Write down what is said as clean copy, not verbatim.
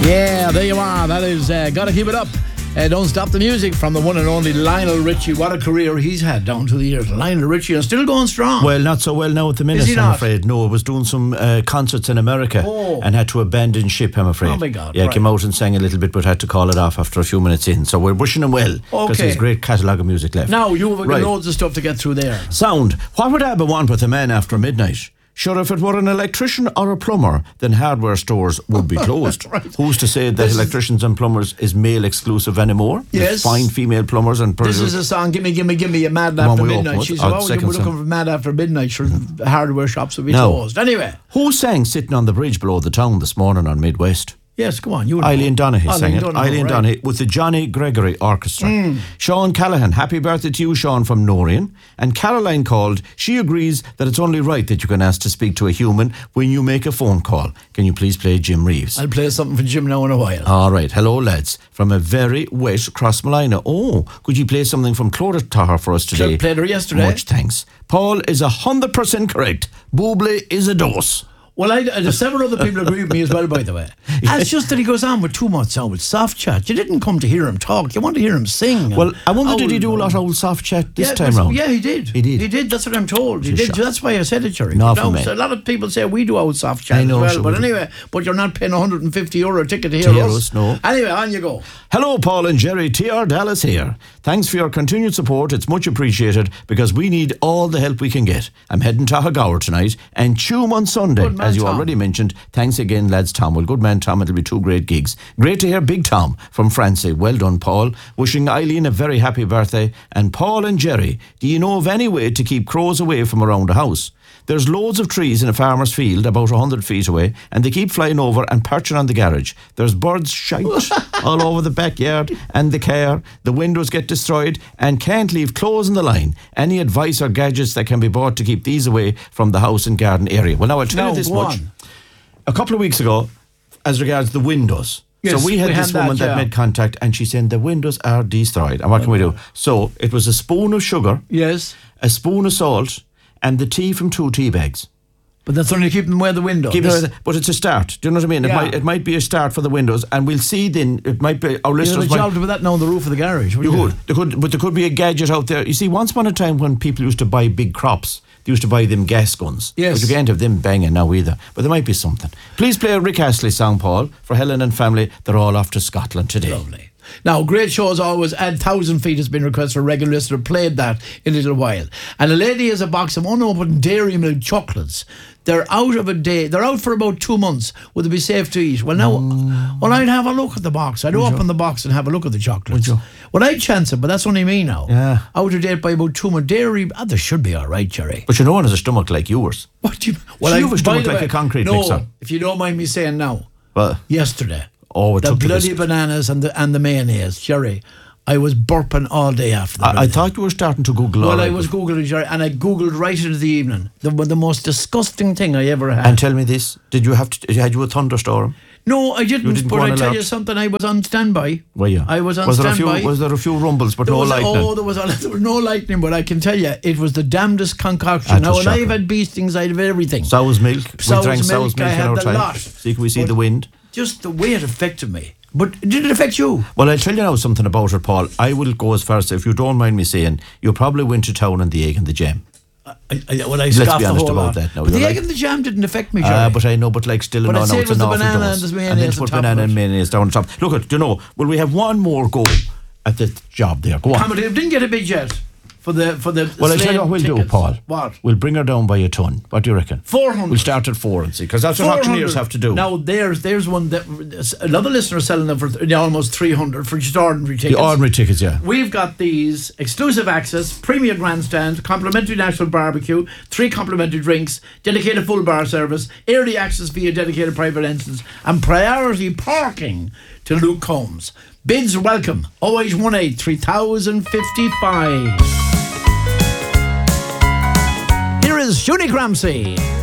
Yeah, there you are. That is Gotta Keep It Up. Don't Stop the Music from the one and only Lionel Richie. What a career he's had down to the years. Lionel Richie is still going strong. Well, not so well now at the minute, I'm afraid. No, was doing some concerts in America and had to abandon ship, I'm afraid. Oh, my God. Yeah, came out and sang a little bit, but had to call it off after a few minutes in. So we're wishing him well, because there's a great catalogue of music left. Now, you've got loads of stuff to get through there. Sound. What would Abba want with a man after midnight? Sure, if it were an electrician or a plumber, then hardware stores would be closed. Right. Who's to say that electricians and plumbers is male exclusive anymore? Yes. There's fine female plumbers and This is a song, Gimme, Gimme, Gimme, a Mad After Midnight. She said, oh, you were looking for Mad After Midnight, sure, the hardware shops would be closed. Anyway. Who sang Sitting on the Bridge Below the Town this morning on Midwest? Yes, go on. Eileen Donaghy sang it. Eileen Donaghy with the Johnny Gregory Orchestra. Sean Callahan, happy birthday to you, Sean, from Norian. And Caroline called. She agrees that it's only right that you can ask to speak to a human when you make a phone call. Can you please play Jim Reeves? I'll play something for Jim now in a while. All right. Hello, lads. From a very wet Crossmolina. Oh, could you play something from Clodagh for us today? Sure, played her yesterday. Much thanks. Paul is 100% correct. Buble is a dose. Well, there's several other people agree with me as well, by the way. It's just that he goes on with too much sound with soft chat. You didn't come to hear him talk. You want to hear him sing. Well, I wonder, did he do a lot of old soft chat this time round? Yeah, he did. He did. That's what I'm told. He did. That's why I said it, Jerry. So a lot of people say we do old soft chat as well. But anyway, but you're not paying €150 ticket to hear us. No. Anyway, on you go. Hello, Paul and Jerry. TR Dallas here. Thanks for your continued support. It's much appreciated because we need all the help we can get. I'm heading to Hagower tonight and Tuam on Sunday, as you already mentioned. Thanks again, lads, Tom. Well, good man, Tom. It'll be two great gigs. Great to hear Big Tom from Francie. Well done, Paul. Wishing Eileen a very happy birthday. And Paul and Jerry, do you know of any way to keep crows away from around the house? There's loads of trees in a farmer's field about 100 feet away, and they keep flying over and perching on the garage. There's birds shite all over the backyard and the car. The windows get destroyed and can't leave clothes in the line. Any advice or gadgets that can be bought to keep these away from the house and garden area? Well, now I'll tell you this much. A couple of weeks ago, as regards the windows, so we had this woman that made contact and she said the windows are destroyed. And what can we do? So it was a spoon of sugar, a spoon of salt, and the tea from 2 tea bags. But that's only to keep them away the window. But it's a start. Do you know what I mean? It might be a start for the windows, and we'll see then. It might be our listeners. You're with that now on the roof of the garage. But there could be a gadget out there. You see, once upon a time when people used to buy big crops, they used to buy them gas guns. Yes. But you can't have them banging now either. But there might be something. Please play a Rick Astley song, Paul, for Helen and family. They're all off to Scotland today. Lovely. Now, great show as always. Add 1,000 Feet has been requested for a regular listener. Played that in a little while. And a lady has a box of unopened Dairy Milk chocolates. They're out of a day. They're out for about 2 months. Would they be safe to eat? Well, now, I'd have a look at the box. I'd open the box and have a look at the chocolates. Well, I'd chance it, but that's only me now. Yeah. Out of date by about 2 months. Dairy, they should be all right, Jerry. But no one has a stomach like yours. What do you... Well, you have a stomach like a concrete mixer. No, if you don't mind me saying now. Well, yesterday. Oh, the bloody bananas and the mayonnaise, Jerry. I was burping all day after that. I thought you were starting to Google. Well, I was Googling, Jerry, and I Googled right into the evening. The most disgusting thing I ever had. And tell me this: did you had you a thunderstorm? No, I didn't. But I tell you something, I was on standby. Were you? I was on standby. Was there a few rumbles, but no lightning? There was no lightning, but I can tell you, it was the damnedest concoction. Now, when I've had bee stings, I'd have everything. Sow's milk. We drank sow's milk I had the lot. See, can we see the wind? Just the way it affected me. But did it affect you? Well, I'll tell you now something about it, Paul. I will go as far as, if you don't mind me saying, you probably went to town on the egg and the jam. Let's be honest about that now. But the egg and the jam didn't affect me, Jerry. But I know, but like still, now it's an awful dose. And then to put banana and mayonnaise down on top. Look, will we have one more go at the job there? Go on. Didn't get a bid yet. For the well, I'll tell you what we'll do, Paul. What? We'll bring her down by a ton. What do you reckon? 400. We'll start at 4 and see, because that's what auctioneers have to do. Now, there's one that another listener is selling them for almost 300 for just ordinary tickets. The ordinary tickets, yeah. We've got these: exclusive access, premier grandstand, complimentary national barbecue, 3 complimentary drinks, dedicated full bar service, early access via dedicated private entrance, and priority parking to Luke Combs. Bids welcome. 0818 3055. Here is Shuni Gramsci.